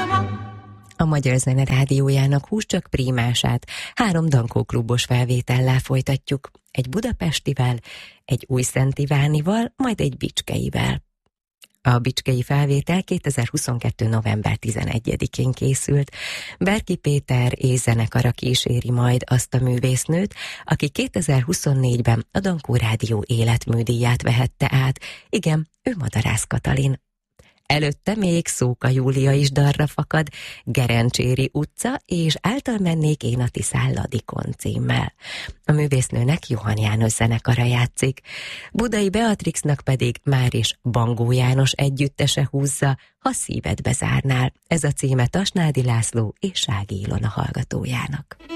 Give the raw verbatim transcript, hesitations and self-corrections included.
A Magyar Zene Rádiójának Hús csak prímását három Dankó klubos felvétellel folytatjuk. Egy budapestivel, egy újszentivánival, majd egy bicskeivel. A bicskei felvétel kétezer-huszonkettő. november tizenegyedikén készült. Berki Péter és zenekara kíséri majd azt a művésznőt, aki kétezer-huszonnégyben a Dankó Rádió életműdíját vehette át. Igen, ő Madarász Katalin. Előtte még Szóka Júlia is dalra fakad, Gerencséri utca és Által mennék én a Tiszán Ladikon címmel. A művésznőnek Johann János zenekara játszik, Budai Beatrixnak pedig már is Bangó János együttese húzza, Ha szívedbe zárnál. Ez a címe Tasnádi László és Sági Ilona hallgatójának.